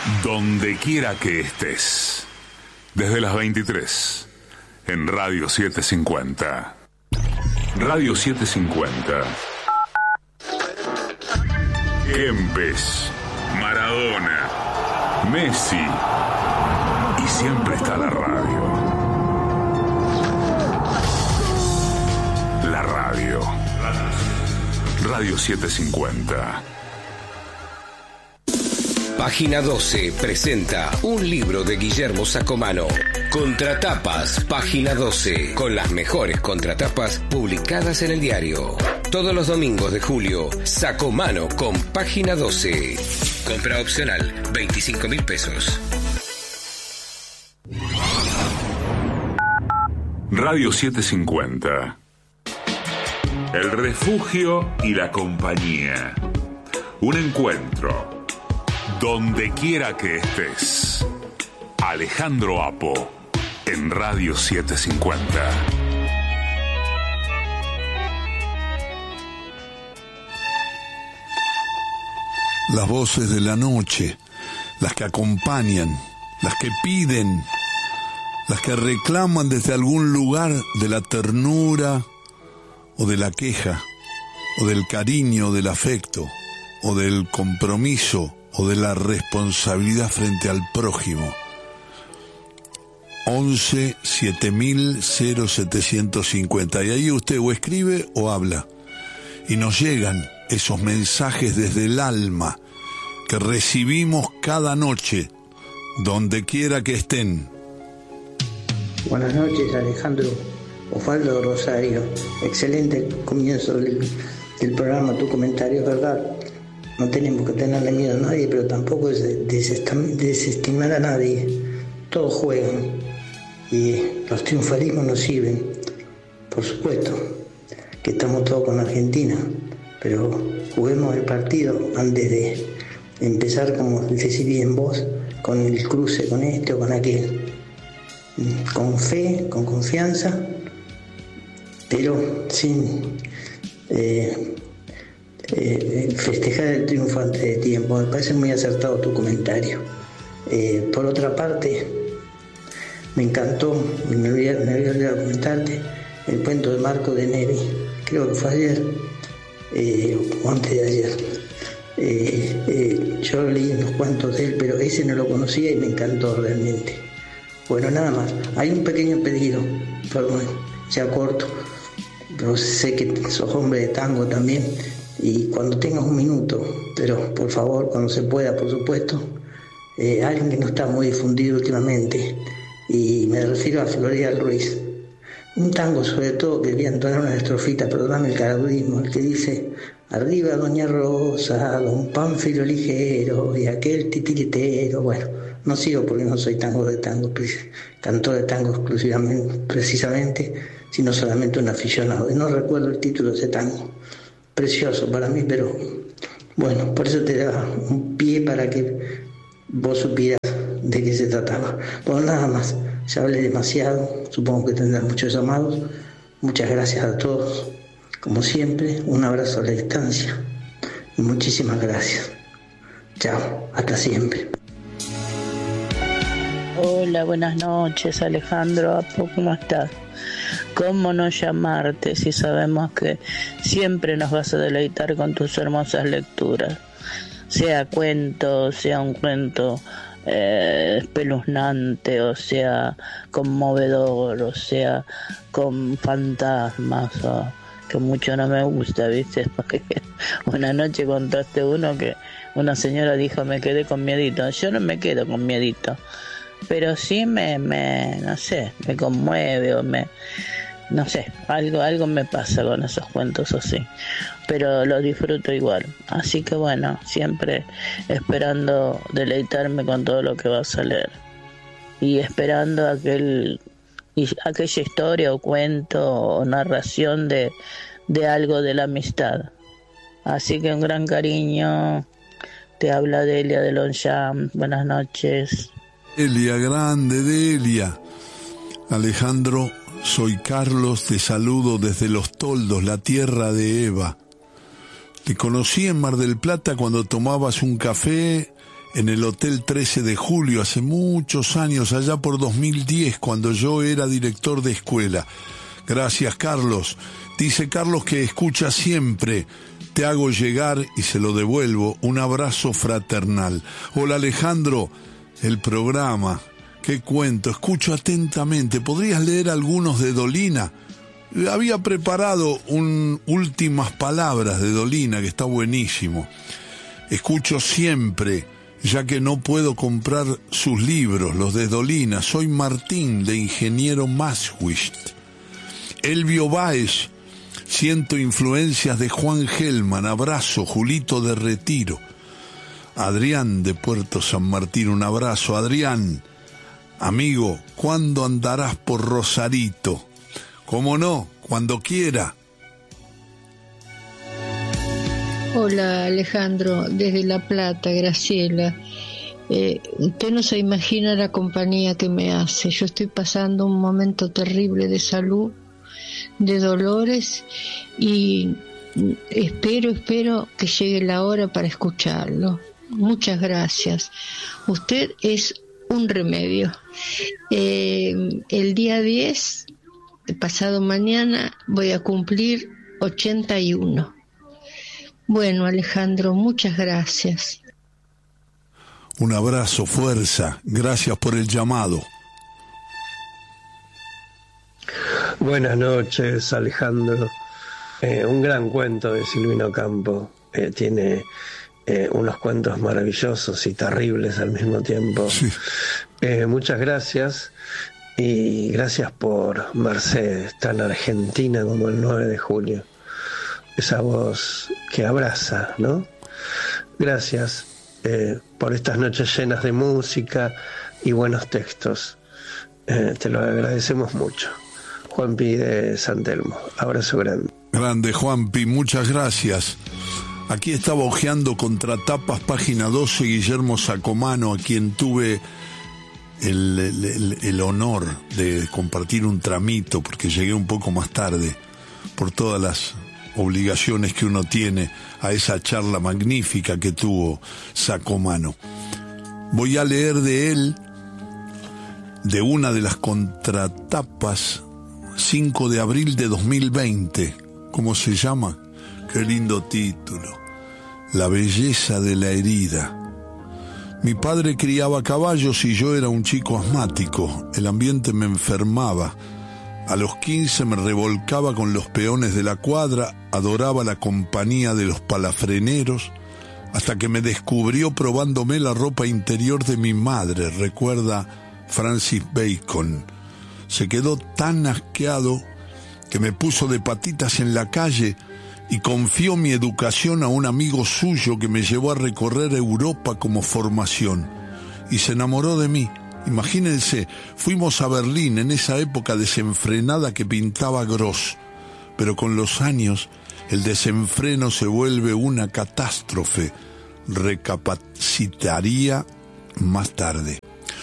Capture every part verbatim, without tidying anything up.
Donde quiera que estés, desde las veintitrés, en Radio setecientos cincuenta. Radio setecientos cincuenta. Kempes, Maradona, Messi, y siempre está la radio. La radio. Radio setecientos cincuenta. Página doce presenta un libro de Guillermo Sacomano. Contratapas, Página doce, con las mejores contratapas publicadas en el diario. Todos los domingos de julio, Sacomano con Página doce. Compra opcional, veinticinco mil pesos. Radio setecientos cincuenta. El refugio y la compañía. Un encuentro. Donde quiera que estés. Alejandro Apo, en Radio setecientos cincuenta. Las voces de la noche, las que acompañan, las que piden, las que reclaman desde algún lugar de la ternura o de la queja, o del cariño, del afecto, o del compromiso, o de la responsabilidad frente al prójimo. once siete mil setecientos cincuenta. Y ahí usted o escribe o habla. Y nos llegan esos mensajes desde el alma que recibimos cada noche, donde quiera que estén. Buenas noches, Alejandro. Osvaldo Rosario. Excelente comienzo del, del programa. Tu comentario es verdad. No tenemos que tenerle miedo a nadie, pero tampoco es desestimar a nadie. Todos juegan y los triunfalismos nos sirven. Por supuesto que estamos todos con Argentina, pero juguemos el partido antes de empezar, como decís bien vos, con el cruce con este o con aquel. Con fe, con confianza, pero sin eh, eh, festejar el triunfo antes de tiempo. Me parece muy acertado tu comentario. Eh, por otra parte, me encantó, me voy a, me voy a olvidar comentarte, el cuento de Marco de Neri. Creo que fue ayer, eh, o antes de ayer. Eh, eh, yo leí unos cuantos de él, pero ese no lo conocía y me encantó realmente. Bueno, nada más. Hay un pequeño pedido, perdón, ya corto, pero sé que sos hombre de tango también, y cuando tengas un minuto, pero por favor, cuando se pueda, por supuesto, eh, alguien que no está muy difundido últimamente, y me refiero a Florial Ruiz. Un tango, sobre todo, que voy a entonar una estrofita, perdóname el caragudismo, el que dice: arriba Doña Rosa, don Pánfilo ligero y aquel titiritero. Bueno, no sigo porque no soy tango de tango, cantor de tango exclusivamente, precisamente, sino solamente un aficionado. Y no recuerdo el título de ese tango. Precioso para mí, pero bueno, por eso te da un pie para que vos supieras de qué se trataba. Bueno, nada más. Ya hablé demasiado, supongo que tendrás muchos llamados. Muchas gracias a todos. Como siempre, un abrazo a la distancia y muchísimas gracias. Chao, hasta siempre. Hola, buenas noches, Alejandro. ¿Cómo estás? ¿Cómo no llamarte si sabemos que siempre nos vas a deleitar con tus hermosas lecturas? Sea cuento, sea un cuento eh, espeluznante, o sea conmovedor, o sea con fantasmas, o que mucho no me gusta, ¿viste? Porque una noche contaste uno que una señora dijo: me quedé con miedito. Yo no me quedo con miedito, pero sí me, me no sé, me conmueve, o me, no sé, algo, algo me pasa con esos cuentos así, pero los disfruto igual. Así que bueno, siempre esperando deleitarme con todo lo que vas a leer, y esperando aquel y aquella historia o cuento o narración de, de algo de la amistad. Así que un gran cariño. Te habla Delia de Longchamp. Buenas noches. Delia, grande Delia. Alejandro, soy Carlos, te saludo desde Los Toldos, la tierra de Eva. Te conocí en Mar del Plata cuando tomabas un café en el Hotel trece de julio, hace muchos años, allá por dos mil diez, cuando yo era director de escuela. Gracias, Carlos. Dice Carlos que escucha siempre. Te hago llegar, y se lo devuelvo, un abrazo fraternal. Hola, Alejandro, el programa, qué cuento, escucho atentamente. ¿Podrías leer algunos de Dolina? Había preparado un últimas palabras de Dolina, que está buenísimo. Escucho siempre, ya que no puedo comprar sus libros, los de Dolina. Soy Martín, de Ingeniero Maswich. Elvio Báez, siento influencias de Juan Gelman. Abrazo, Julito de Retiro. Adrián de Puerto San Martín, un abrazo. Adrián, amigo, ¿cuándo andarás por Rosarito? ¿Cómo no? Cuando quiera. Hola, Alejandro, desde La Plata, Graciela. Eh, usted no se imagina la compañía que me hace. Yo estoy pasando un momento terrible de salud, de dolores, y espero, espero que llegue la hora para escucharlo. Muchas gracias. Usted es un remedio. Eh, el día diez, pasado mañana, voy a cumplir ochenta y uno. Bueno, Alejandro, muchas gracias. Un abrazo, fuerza. Gracias por el llamado. Buenas noches, Alejandro. Eh, un gran cuento de Silvino Campo. Eh, tiene eh, unos cuentos maravillosos y terribles al mismo tiempo. Sí. Eh, muchas gracias. Y gracias por Mercedes, tan argentina como el nueve de julio. Esa voz que abraza, ¿no? Gracias eh, por estas noches llenas de música y buenos textos. Eh, te lo agradecemos mucho. Juanpi de San Telmo, abrazo grande. Grande, Juanpi, muchas gracias. Aquí estaba hojeando Contratapas, página doce, Guillermo Sacomano, a quien tuve el, el, el honor de compartir un tramito, porque llegué un poco más tarde, por todas las obligaciones que uno tiene a esa charla magnífica que tuvo Sacomano. Voy a leer de él, de una de las contratapas, cinco de abril de dos mil veinte. ¿Cómo se llama? Qué lindo título. La belleza de la herida. Mi padre criaba caballos y yo era un chico asmático. El ambiente me enfermaba. A los quince me revolcaba con los peones de la cuadra, adoraba la compañía de los palafreneros, hasta que me descubrió probándome la ropa interior de mi madre, recuerda Francis Bacon. Se quedó tan asqueado que me puso de patitas en la calle y confió mi educación a un amigo suyo que me llevó a recorrer Europa como formación. Y se enamoró de mí. Imagínense, fuimos a Berlín en esa época desenfrenada que pintaba Gross, pero con los años el desenfreno se vuelve una catástrofe. Recapacitaría más tarde.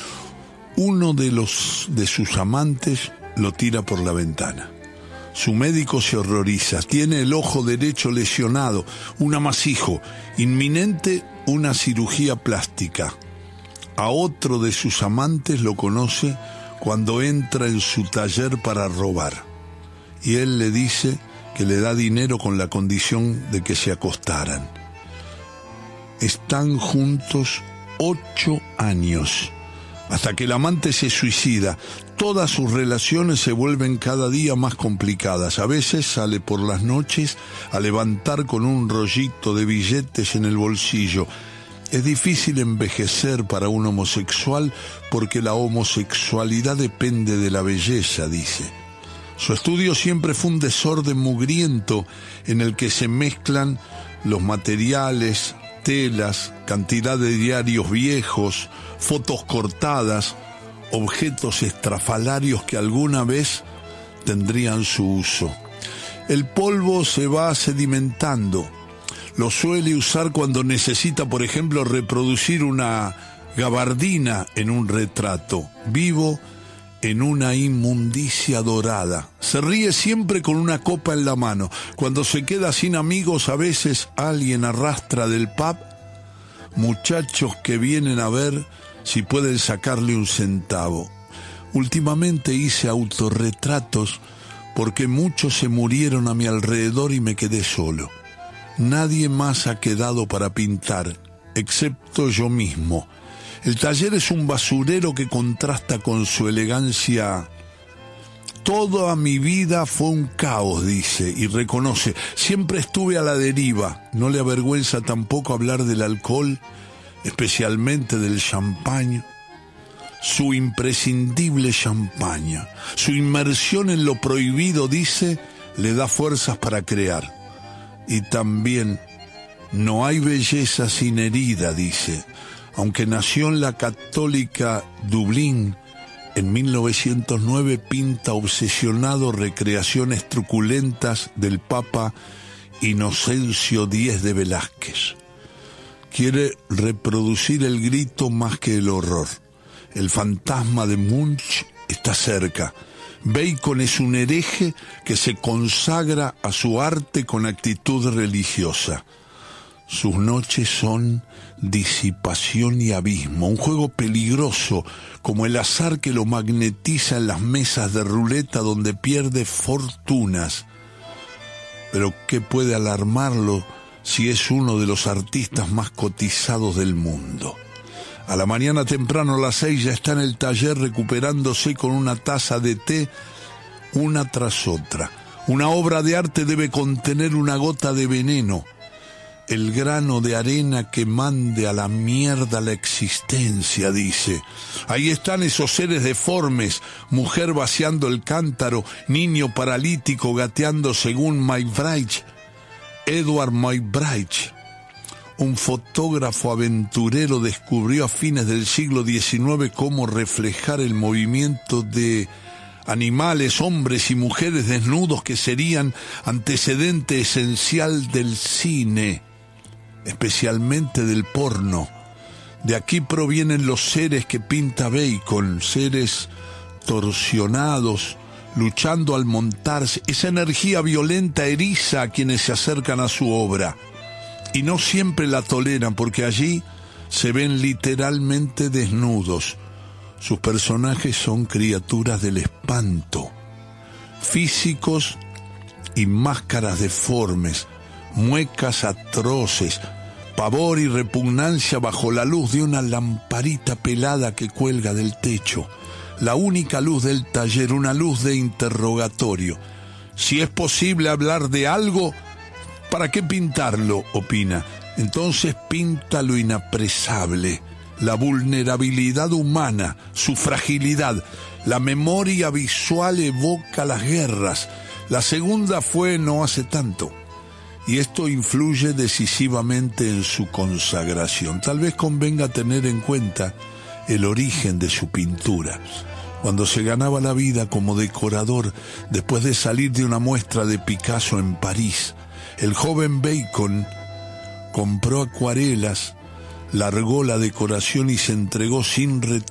Uno de los de sus amantes lo tira por la ventana. Su médico se horroriza, tiene el ojo derecho lesionado, un amasijo, inminente una cirugía plástica. A otro de sus amantes lo conoce cuando entra en su taller para robar. Y él le dice que le da dinero con la condición de que se acostaran. Están juntos ocho años, hasta que el amante se suicida. Todas sus relaciones se vuelven cada día más complicadas. A veces sale por las noches a levantar con un rollito de billetes en el bolsillo. Es difícil envejecer para un homosexual porque la homosexualidad depende de la belleza, dice. Su estudio siempre fue un desorden mugriento en el que se mezclan los materiales, telas, cantidad de diarios viejos, fotos cortadas, objetos estrafalarios que alguna vez tendrían su uso. El polvo se va sedimentando. Lo suele usar cuando necesita, por ejemplo, reproducir una gabardina en un retrato. Vivo en una inmundicia dorada. Se ríe siempre con una copa en la mano. Cuando se queda sin amigos, a veces alguien arrastra del pub muchachos que vienen a ver si pueden sacarle un centavo. Últimamente hice autorretratos porque muchos se murieron a mi alrededor y me quedé solo. Nadie más ha quedado para pintar, excepto yo mismo. El taller es un basurero que contrasta con su elegancia. Toda mi vida fue un caos, dice, y reconoce. Siempre estuve a la deriva. No le avergüenza tampoco hablar del alcohol, especialmente del champán. Su imprescindible champaña, su inmersión en lo prohibido, dice, le da fuerzas para crear. Y también, no hay belleza sin herida, dice. Aunque nació en la católica Dublín, en mil novecientos nueve pinta obsesionado recreaciones truculentas del Papa Inocencio X de Velázquez. Quiere reproducir el grito más que el horror. El fantasma de Munch está cerca. Bacon es un hereje que se consagra a su arte con actitud religiosa. Sus noches son disipación y abismo, un juego peligroso como el azar que lo magnetiza en las mesas de ruleta donde pierde fortunas. Pero ¿qué puede alarmarlo si es uno de los artistas más cotizados del mundo? A la mañana temprano, a las seis, ya está en el taller recuperándose con una taza de té, una tras otra. Una obra de arte debe contener una gota de veneno, el grano de arena que mande a la mierda la existencia, dice. Ahí están esos seres deformes, mujer vaciando el cántaro, niño paralítico gateando según Muybridge, Edward Muybridge. Un fotógrafo aventurero descubrió a fines del siglo diecinueve cómo reflejar el movimiento de animales, hombres y mujeres desnudos que serían antecedente esencial del cine, especialmente del porno. De aquí provienen los seres que pinta Bacon, seres torsionados, luchando al montarse. Esa energía violenta eriza a quienes se acercan a su obra. Y no siempre la toleran porque allí se ven literalmente desnudos. Sus personajes son criaturas del espanto, físicos y máscaras deformes, muecas atroces, pavor y repugnancia bajo la luz de una lamparita pelada que cuelga del techo. La única luz del taller, una luz de interrogatorio. Si es posible hablar de algo, ¿para qué pintarlo?, opina. Entonces pinta lo inapresable, la vulnerabilidad humana, su fragilidad. La memoria visual evoca las guerras. La segunda fue no hace tanto. Y esto influye decisivamente en su consagración. Tal vez convenga tener en cuenta el origen de su pintura. Cuando se ganaba la vida como decorador, después de salir de una muestra de Picasso en París, el joven Bacon compró acuarelas, largó la decoración y se entregó sin retorno